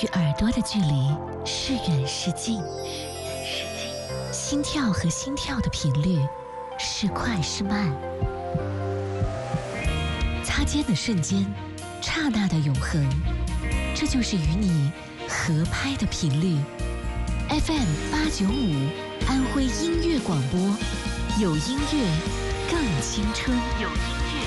与耳朵的距离是远是近，心跳和心跳的频率是快是慢，擦肩的瞬间，刹那的永恒，这就是与你合拍的频率。FM895安徽音乐广播，有音乐更青春。